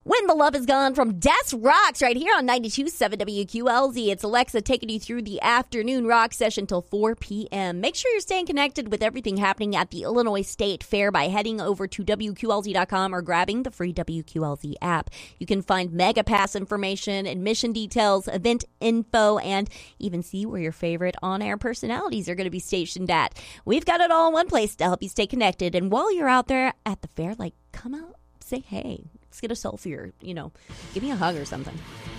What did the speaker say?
When the Love Is Gone from Des Rocks right here on 92.7 WQLZ. It's Alexa taking you through the afternoon rock session till 4 p.m. Make sure you're staying connected with everything happening at the Illinois State Fair by heading over to WQLZ.com or grabbing the free WQLZ app. You can find Mega Pass information, admission details, event info, and even see where your favorite on-air personalities are going to be stationed at. We've got it all in one place to help you stay connected. And while you're out there at the fair, come out, say hey. Let's get a selfie or, give me a hug or something.